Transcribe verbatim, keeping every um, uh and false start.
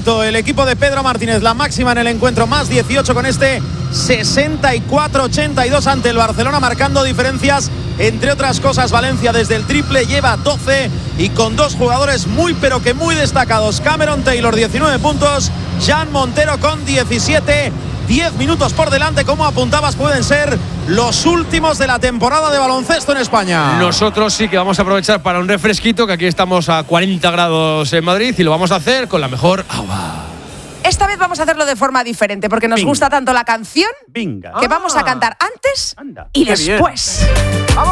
cuarto, el equipo de Pedro Martínez, la máxima en el encuentro, más dieciocho con este sesenta y cuatro ochenta y dos ante el Barcelona, marcando diferencias. Entre otras cosas, Valencia desde el triple lleva doce y con dos jugadores muy pero que muy destacados. Cameron Taylor, diecinueve puntos, Jan Montero con diecisiete. diez minutos por delante, como apuntabas, pueden ser los últimos de la temporada de baloncesto en España. Nosotros sí que vamos a aprovechar para un refresquito, que aquí estamos a cuarenta grados en Madrid y lo vamos a hacer con la mejor agua. Esta vez vamos a hacerlo de forma diferente porque nos Venga. gusta tanto la canción Venga. que Ah. vamos a cantar antes Anda. y Qué bien. después. ¡Vamos!